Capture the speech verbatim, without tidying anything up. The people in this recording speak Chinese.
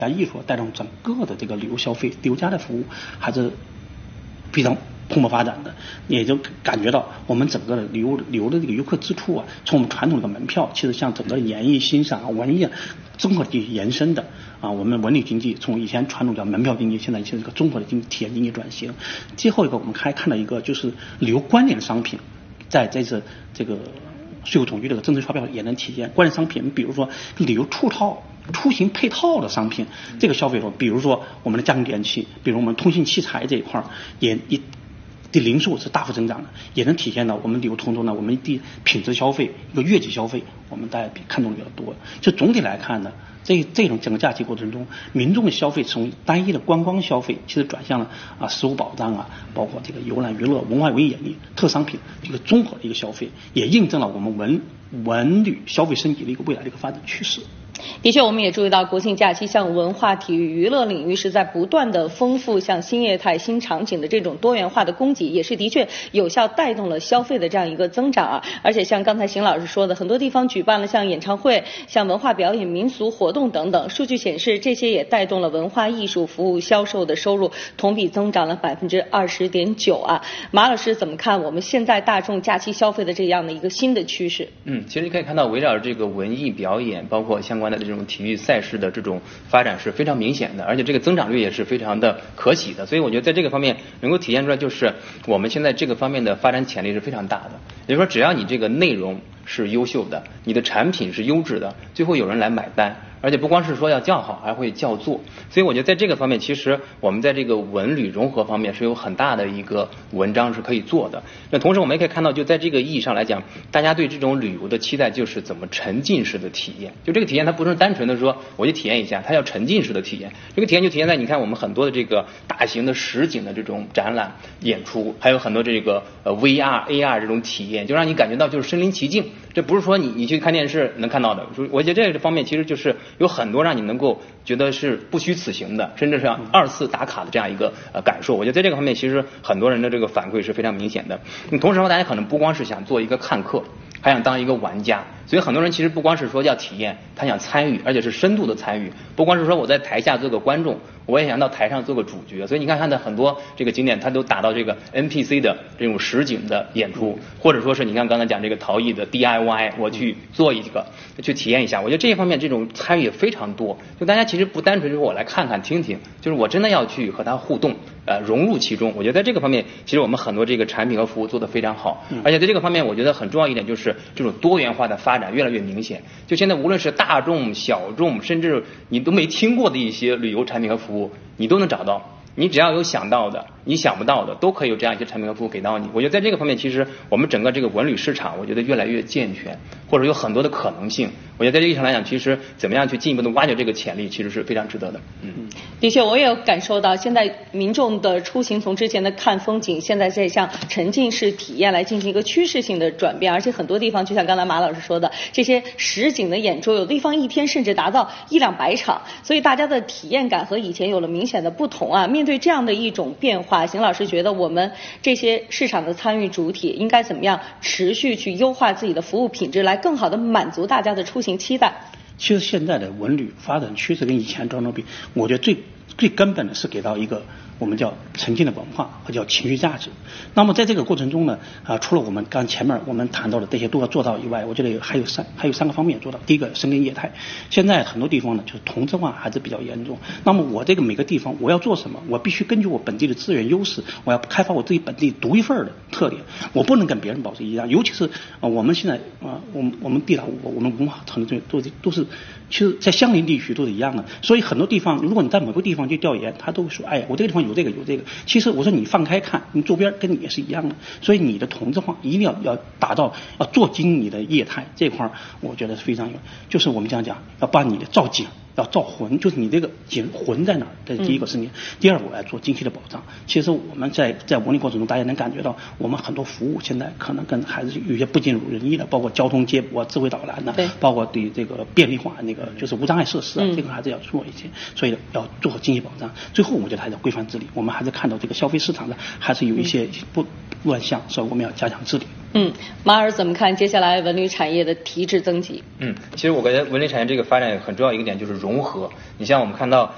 艺术带动整个的这个旅游消费、旅游家的服务还是非常蓬勃发展的，也就感觉到我们整个的旅游旅游的这个游客支出啊，从我们传统的门票，其实像整个演艺欣赏啊、文艺啊综合去延伸的啊，我们文旅经济从以前传统叫门票经济，现在是一个综合的经济体验经济转型。最后一个我们还看到一个就是旅游关联商品，在这次这个税务总局这个政策发表也能体现关联商品，比如说旅游出套。出行配套的商品，这个消费者，比如说我们的家用电器，比如我们通信器材这一块也也的零售是大幅增长的，也能体现到我们旅游通中呢，我们的品质消费、一个月季消费，我们大家看重的比较多。就总体来看呢，这这种整个假期过程中，民众的消费从单一的观光消费，其实转向了啊食物保障啊，包括这个游览娱乐、文化文艺演艺、特商品这个综合的一个消费，也印证了我们文文旅消费升级的一个未来的一个发展趋势。 的确，我们也注意到国庆假期像文化、体育、娱乐领域是在不断的丰富，像新业态、新场景的这种多元化的供给，也是的确有效带动了消费的这样一个增长啊。而且像刚才邢老师说的，很多地方举办了像演唱会、像文化表演、民俗活动等等，数据显示这些也带动了文化艺术服务销售的收入同比增长了百分之二十点九啊。马老师怎么看我们现在大众假期消费的这样的一个新的趋势？ 嗯，其实你可以看到，围绕这个文艺表演，包括相关的这种体育赛事的这种发展是非常明显的，而且这个增长率也是非常的可喜的。所以我觉得在这个方面能够体现出来，就是我们现在这个方面的发展潜力是非常大的。也就是说，只要你这个内容是优秀的，你的产品是优质的，最后有人来买单。而且不光是说要叫好，还会叫座。所以我觉得在这个方面，其实我们在这个文旅融合方面是有很大的一个文章是可以做的。那同时我们也可以看到，就在这个意义上来讲，大家对这种旅游的期待就是怎么沉浸式的体验。就这个体验它不是单纯的说我去体验一下，它要沉浸式的体验。这个体验就体现在你看我们很多的这个大型的实景的这种展览演出，还有很多这个呃 V R、A R 这种体验，就让你感觉到就是身临其境。这不是说你你去看电视能看到的。我觉得这个方面其实就是有很多让你能够觉得是不虚此行的，甚至是二次打卡的这样一个呃感受。我觉得在这个方面，其实很多人的这个反馈是非常明显的。嗯，同时大家可能不光是想做一个看客，还想当一个玩家。所以很多人其实不光是说要体验，他想参与，而且是深度的参与。不光是说我在台下做个观众，我也想到台上做个主角。所以你看，看的很多这个景点，它都打到这个 N P C 的这种实景的演出，或者说是你看刚才讲这个陶艺的 D I Y， 我去做一个去体验一下。我觉得这一方面这种参与也非常多。就大家其实不单纯就是我来看看听听，就是我真的要去和他互动，呃，融入其中。我觉得在这个方面，其实我们很多这个产品和服务做得非常好。而且在这个方面，我觉得很重要一点就是这种多元化的发展越来越明显。就现在无论是大众、小众，甚至你都没听过的一些旅游产品和服务，你都能找到。你只要有想到的，你想不到的，都可以有这样一些产品和服务给到你。我觉得在这个方面，其实我们整个这个文旅市场，我觉得越来越健全，或者有很多的可能性。我觉得在这个意义上来讲，其实怎么样去进一步的挖掘这个潜力，其实是非常值得的。嗯， 的确，我也有感受到，现在民众的出行从之前的看风景，现在在向沉浸式体验来进行一个趋势性的转变。而且很多地方，就像刚才马老师说的，这些实景的演出，有的地方一天甚至达到一两百场，所以大家的体验感和以前有了明显的不同啊。面对这样的一种变化，邢老师觉得我们这些市场的参与主体应该怎么样持续去优化自己的服务品质，来更好的满足大家的出行期待？ 其实现在的文旅发展趋势跟以前当中比，我觉得最最根本的是给到一个我们叫沉浸的文化和叫情绪价值。那么在这个过程中呢，啊，除了我们刚前面我们谈到的这些都要做到以外，我觉得还有三还有三个方面做到。第一个，深耕业态。现在很多地方呢，就是同质化还是比较严重。那么我这个每个地方我要做什么，我必须根据我本地的资源优势，我要开发我自己本地独一份的特点，我不能跟别人保持一样。尤其是啊，我们现在啊，我们我们地大物博，我们文化程度都都是，其实在相邻地区都是一样的。所以很多地方，如果你在某个地方去调研，他都会说，哎呀，我这个地方有这个有这个。其实我说你放开看，你周边跟你也是一样的。所以你的同质化一定要要达到，要做精你的业态这块，我觉得是非常有。就是我们这样讲，要把你的造景。要造魂，就是你这个景魂在哪儿？这是第一个事情。嗯、第二，我来做经济的保障。其实我们在在文旅过程中，大家能感觉到，我们很多服务现在可能跟还是有些不尽如人意的，包括交通接驳、智慧导览的，包括对这个便利化那个就是无障碍设施啊，嗯、这个还是要做一些。所以要做好经济保障。最后，我觉得还是规范治理。我们还是看到这个消费市场呢，还是有一些不乱象，所以我们要加强治理。 嗯，马尔怎么看接下来文旅产业的提质增级？ 嗯，其实我觉得文旅产业这个发展很重要一个点就是融合。你像我们看到